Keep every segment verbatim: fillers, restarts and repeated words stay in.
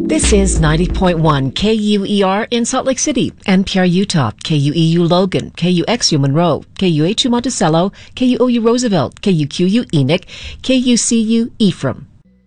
This is ninety point one K U E R in Salt Lake City, N P R Utah, K U E U Logan, K U X U Monroe, K U H U Monticello, K U O U Roosevelt, K U Q U Enoch, K U C U Ephraim.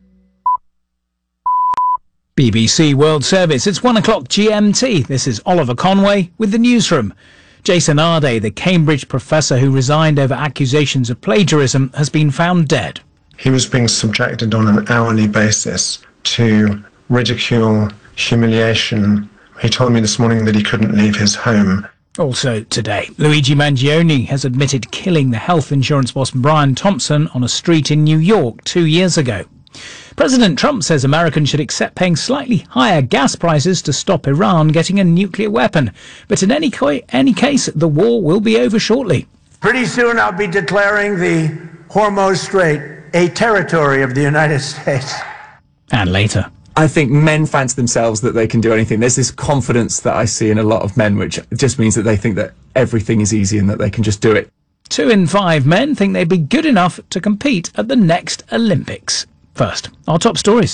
B B C World Service, it's one o'clock G M T. This is Oliver Conway with the newsroom. Jason Arday, the Cambridge professor who resigned over accusations of plagiarism, has been found dead. He was being subjected on an hourly basis to ridicule, humiliation. He told me this morning that he couldn't leave his home. Also today, Luigi Mangione has admitted killing the health insurance boss Brian Thompson on a street in New York two years ago. President Trump says Americans should accept paying slightly higher gas prices to stop Iran getting a nuclear weapon. But in any, co- any case, the war will be over shortly. Pretty soon I'll be declaring the Hormuz Strait a territory of the United States. And later, I think men fancy themselves that they can do anything. There's this confidence that I see in a lot of men, which just means that they think that everything is easy and that they can just do it. Two in five men think they'd be good enough to compete at the next Olympics. First, our top stories.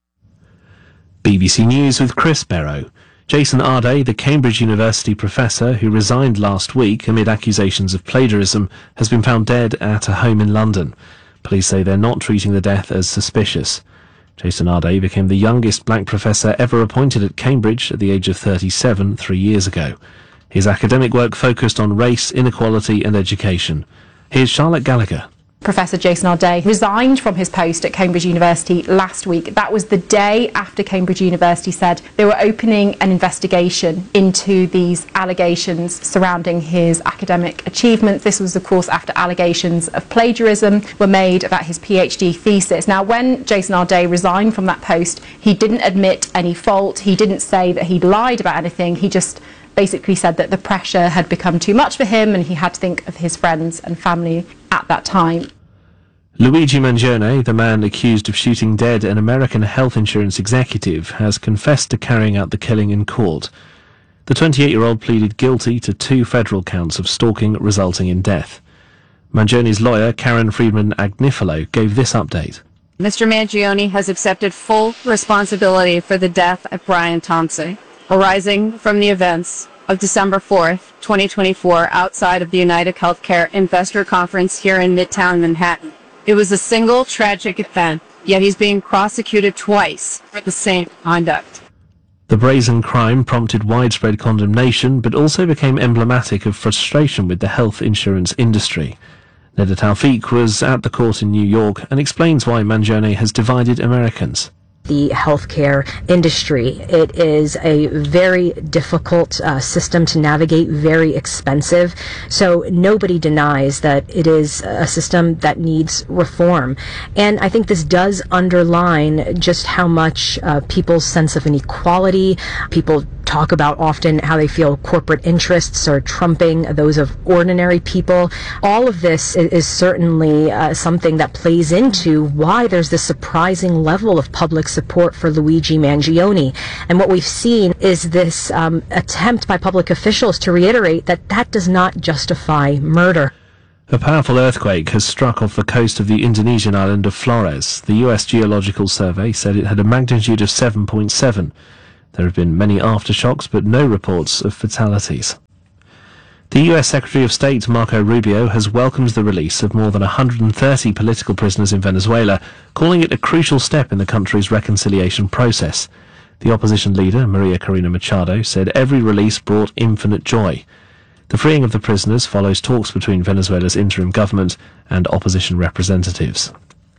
B B C News with Chris Barrow. Jason Arday, the Cambridge University professor who resigned last week amid accusations of plagiarism, has been found dead at a home in London. Police say they're not treating the death as suspicious. Jason Arday became the youngest black professor ever appointed at Cambridge at the age of thirty-seven three years ago. His academic work focused on race, inequality and education. Here's Charlotte Gallagher. Professor Jason Arday resigned from his post at Cambridge University last week. That was the day after Cambridge University said they were opening an investigation into these allegations surrounding his academic achievements. This was, of course, after allegations of plagiarism were made about his PhD thesis. Now, when Jason Arday resigned from that post, he didn't admit any fault. He didn't say that he'd lied about anything. He just basically said that the pressure had become too much for him and he had to think of his friends and family at that time. Luigi Mangione, the man accused of shooting dead an American health insurance executive, has confessed to carrying out the killing in court. The twenty-eight-year-old pleaded guilty to two federal counts of stalking resulting in death. Mangione's lawyer, Karen Friedman Agnifilo, gave this update. Mister Mangione has accepted full responsibility for the death of Brian Thompson, arising from the events of December fourth, twenty twenty-four, outside of the United Healthcare Investor Conference here in Midtown Manhattan. It was a single tragic event, yet he's being prosecuted twice for the same conduct. The brazen crime prompted widespread condemnation, but also became emblematic of frustration with the health insurance industry. Neda Tawfiq was at the court in New York and explains why Mangione has divided Americans. The healthcare industry. It is a very difficult uh, system to navigate, very expensive. So nobody denies that it is a system that needs reform. And I think this does underline just how much uh, people's sense of inequality, people talk about often how they feel corporate interests are trumping those of ordinary people. All of this is certainly uh, something that plays into why there's this surprising level of public support for Luigi Mangione. And what we've seen is this um, attempt by public officials to reiterate that that does not justify murder. A powerful earthquake has struck off the coast of the Indonesian island of Flores. The U S Geological Survey said it had a magnitude of seven point seven. There have been many aftershocks, but no reports of fatalities. The U S Secretary of State Marco Rubio has welcomed the release of more than one hundred thirty political prisoners in Venezuela, calling it a crucial step in the country's reconciliation process. The opposition leader, Maria Corina Machado, said every release brought infinite joy. The freeing of the prisoners follows talks between Venezuela's interim government and opposition representatives.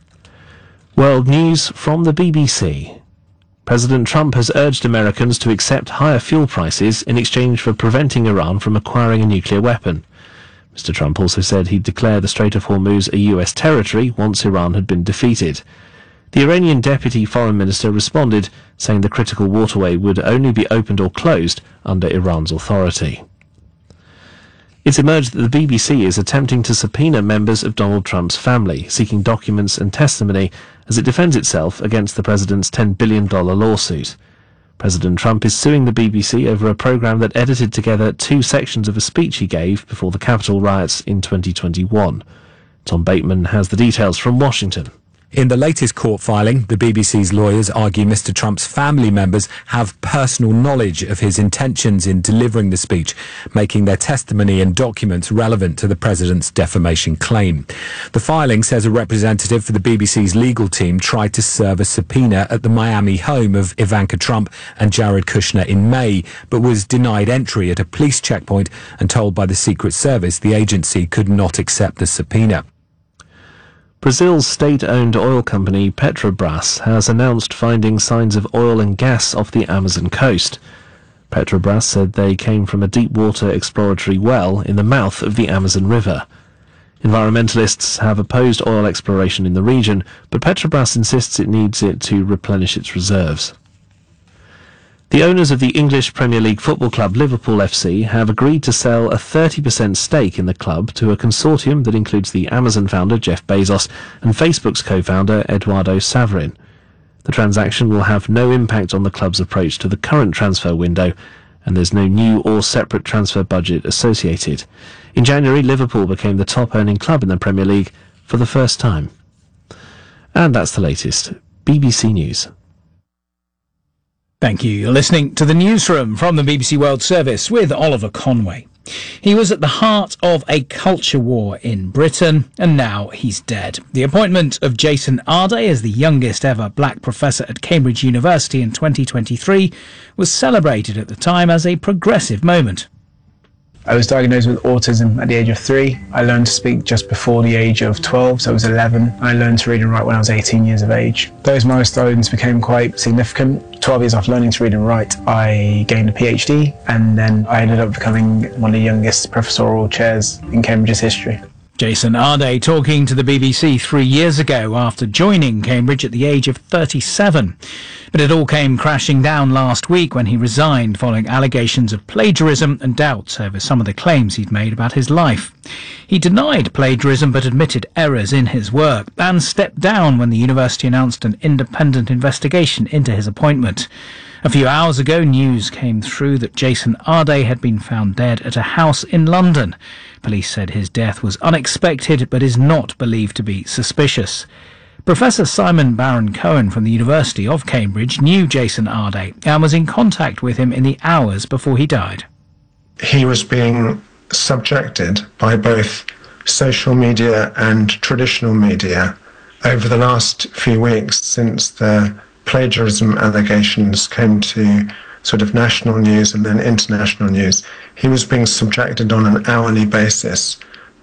World news from the B B C. President Trump has urged Americans to accept higher fuel prices in exchange for preventing Iran from acquiring a nuclear weapon. Mister Trump also said he'd declare the Strait of Hormuz a U S territory once Iran had been defeated. The Iranian deputy foreign minister responded, saying the critical waterway would only be opened or closed under Iran's authority. It's emerged that the B B C is attempting to subpoena members of Donald Trump's family, seeking documents and testimony as it defends itself against the president's ten billion dollars lawsuit. President Trump is suing the B B C over a program that edited together two sections of a speech he gave before the Capitol riots in twenty twenty-one. Tom Bateman has the details from Washington. In the latest court filing, the B B C's lawyers argue Mister Trump's family members have personal knowledge of his intentions in delivering the speech, making their testimony and documents relevant to the president's defamation claim. The filing says a representative for the B B C's legal team tried to serve a subpoena at the Miami home of Ivanka Trump and Jared Kushner in May, but was denied entry at a police checkpoint and told by the Secret Service the agency could not accept the subpoena. Brazil's state-owned oil company Petrobras has announced finding signs of oil and gas off the Amazon coast. Petrobras said they came from a deep-water exploratory well in the mouth of the Amazon River. Environmentalists have opposed oil exploration in the region, but Petrobras insists it needs it to replenish its reserves. The owners of the English Premier League football club Liverpool F C have agreed to sell a thirty percent stake in the club to a consortium that includes the Amazon founder Jeff Bezos and Facebook's co-founder Eduardo Saverin. The transaction will have no impact on the club's approach to the current transfer window, and there's no new or separate transfer budget associated. In January, Liverpool became the top-earning club in the Premier League for the first time. And that's the latest. B B C News. Thank you. You're listening to the Newsroom from the B B C World Service with Oliver Conway. He was at the heart of a culture war in Britain, and now he's dead. The appointment of Jason Arday as the youngest ever black professor at Cambridge University in twenty twenty-three was celebrated at the time as a progressive moment. I was diagnosed with autism at the age of three. I learned to speak just before the age of twelve, so I was eleven. I learned to read and write when I was eighteen years of age. Those milestones became quite significant. twelve years after learning to read and write, I gained a PhD, and then I ended up becoming one of the youngest professorial chairs in Cambridge's history. Jason Arday talking to the B B C three years ago after joining Cambridge at the age of thirty-seven. But it all came crashing down last week when he resigned following allegations of plagiarism and doubts over some of the claims he'd made about his life. He denied plagiarism but admitted errors in his work and stepped down when the university announced an independent investigation into his appointment. A few hours ago, news came through that Jason Arday had been found dead at a house in London. Police said his death was unexpected but is not believed to be suspicious. Professor Simon Baron-Cohen from the University of Cambridge knew Jason Arday and was in contact with him in the hours before he died. He was being subjected by both social media and traditional media over the last few weeks since the plagiarism allegations came to sort of national news and then international news. He was being subjected on an hourly basis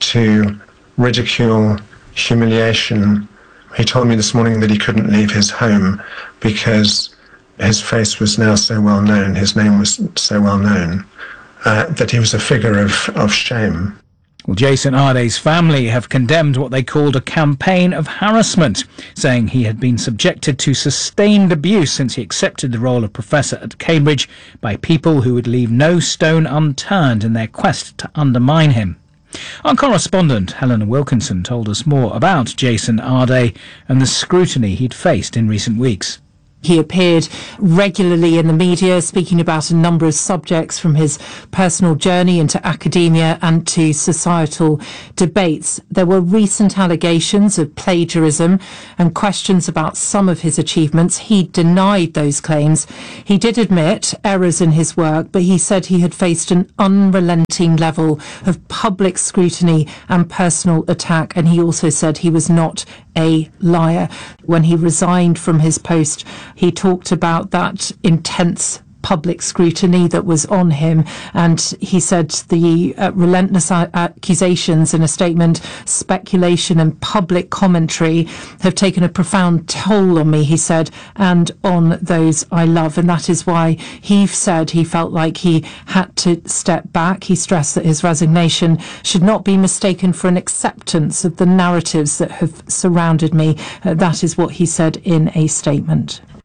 to ridicule, humiliation. He told me this morning that he couldn't leave his home because his face was now so well known, his name was so well known, uh, that he was a figure of, of shame. Well, Jason Arday's family have condemned what they called a campaign of harassment, saying he had been subjected to sustained abuse since he accepted the role of professor at Cambridge by people who would leave no stone unturned in their quest to undermine him. Our correspondent, Helena Wilkinson, told us more about Jason Arday and the scrutiny he'd faced in recent weeks. He appeared regularly in the media, speaking about a number of subjects from his personal journey into academia and to societal debates. There were recent allegations of plagiarism and questions about some of his achievements. He denied those claims. He did admit errors in his work, but he said he had faced an unrelenting level of public scrutiny and personal attack, and he also said he was not a liar. When he resigned from his post, he talked about that intense public scrutiny that was on him, and he said the uh, relentless a- accusations in a statement, speculation and public commentary have taken a profound toll on me, he said, and on those I love. And that is why he said he felt like he had to step back. He stressed that his resignation should not be mistaken for an acceptance of the narratives that have surrounded me. Uh, that is what he said in a statement.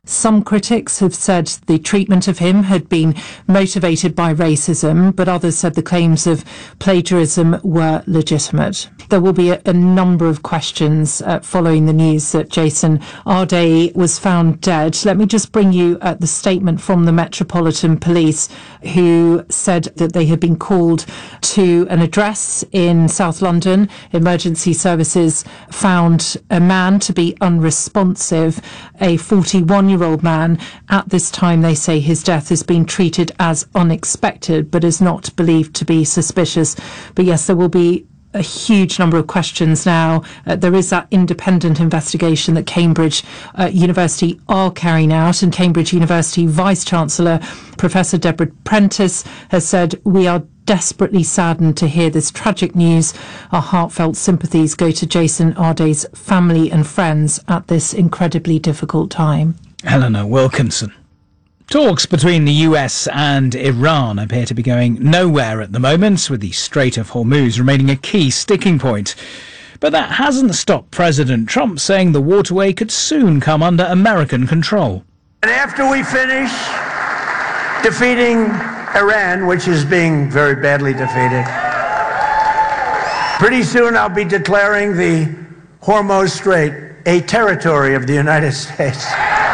Some critics have said the treatment of him had been motivated by racism, but others said the claims of plagiarism were legitimate. There will be a, a number of questions uh, following the news that Jason Arday was found dead. Let me just bring you uh, the statement from the Metropolitan Police, who said that they had been called to an address in South London. Emergency services found a man to be unresponsive, a forty-one-year-old man. At this time, they say his death has been treated as unexpected, but is not believed to be suspicious. But yes, there will be a huge number of questions now. Uh, there is that independent investigation that Cambridge uh, University are carrying out, and Cambridge University Vice-Chancellor Professor Deborah Prentice has said, "We are desperately saddened to hear this tragic news. Our heartfelt sympathies go to Jason Arday's family and friends at this incredibly difficult time." Eleanor Wilkinson. Talks between the U S and Iran appear to be going nowhere at the moment, with the Strait of Hormuz remaining a key sticking point. But that hasn't stopped President Trump saying the waterway could soon come under American control. And after we finish defeating Iran, which is being very badly defeated, pretty soon I'll be declaring the Hormuz Strait a territory of the United States.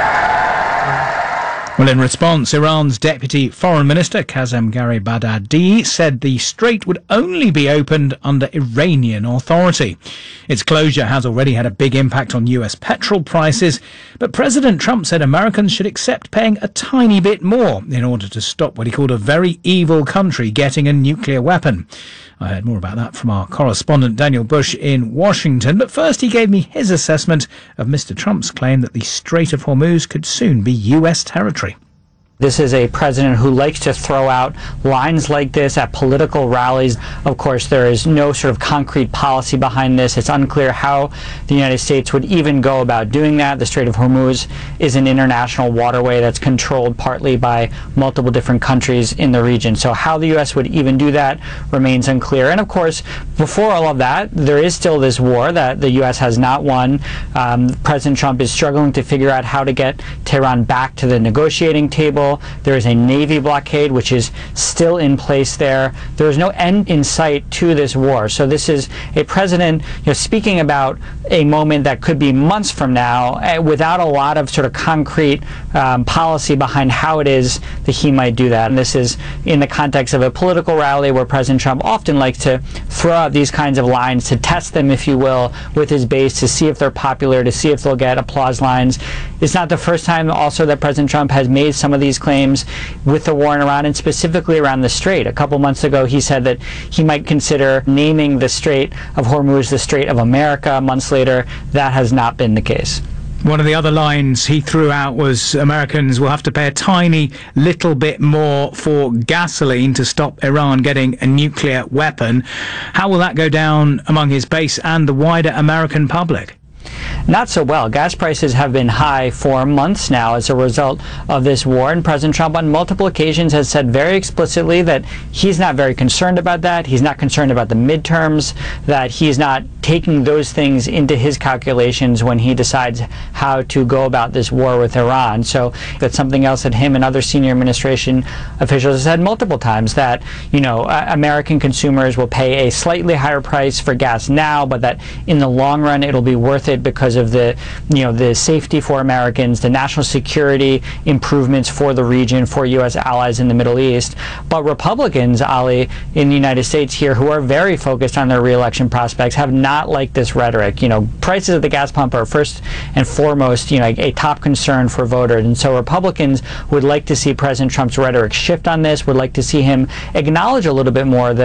Well, in response, Iran's Deputy Foreign Minister Kazem Garibabadi said the strait would only be opened under Iranian authority. Its closure has already had a big impact on U S petrol prices, but President Trump said Americans should accept paying a tiny bit more in order to stop what he called a very evil country getting a nuclear weapon. I heard more about that from our correspondent Daniel Bush in Washington, but first he gave me his assessment of Mister Trump's claim that the Strait of Hormuz could soon be U S territory. This is a president who likes to throw out lines like this at political rallies. Of course, there is no sort of concrete policy behind this. It's unclear how the United States would even go about doing that. The Strait of Hormuz is an international waterway that's controlled partly by multiple different countries in the region. So how the U S would even do that remains unclear. And of course, before all of that, there is still this war that the U S has not won. Um, President Trump is struggling to figure out how to get Tehran back to the negotiating table. There is a Navy blockade, which is still in place there. There is no end in sight to this war. So this is a president, you know, speaking about a moment that could be months from now uh, without a lot of sort of concrete um, policy behind how it is that he might do that. And this is in the context of a political rally where President Trump often likes to throw out these kinds of lines to test them, if you will, with his base to see if they're popular, to see if they'll get applause lines. It's not the first time also that President Trump has made some of these claims with the war in Iran, and specifically around the Strait. A couple months ago, he said that he might consider naming the Strait of Hormuz the Strait of America. Months later, that has not been the case. One of the other lines he threw out was Americans will have to pay a tiny little bit more for gasoline to stop Iran getting a nuclear weapon. How will that go down among his base and the wider American public? Not so well. Gas prices have been high for months now as a result of this war, and President Trump on multiple occasions has said very explicitly that he's not very concerned about that. He's not concerned about the midterms, that he's not taking those things into his calculations when he decides how to go about this war with Iran. So that's something else that him and other senior administration officials have said multiple times, that, you know, uh, American consumers will pay a slightly higher price for gas now, but that in the long run it'll be worth it because of the, you know, the safety for Americans, the national security improvements for the region, for U S allies in the Middle East. But Republicans, Ali, in the United States here, who are very focused on their reelection prospects, have not liked this rhetoric. You know, prices at the gas pump are first and foremost, you know, a top concern for voters. And so Republicans would like to see President Trump's rhetoric shift on this, would like to see him acknowledge a little bit more that